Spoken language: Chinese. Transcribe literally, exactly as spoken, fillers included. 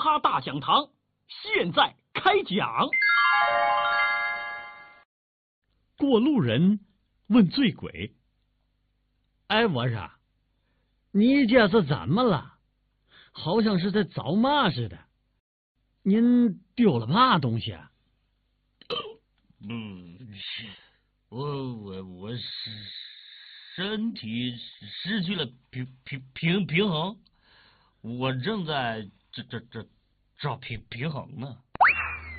哈大讲堂现在开讲。 过路人问醉鬼：“哎，我说，你这是怎么了？好像是在找嘛似的。您丢了嘛东西啊？”“ 嗯，我我我是身体失去了平平平平衡，我正在这这这找平平衡呢。”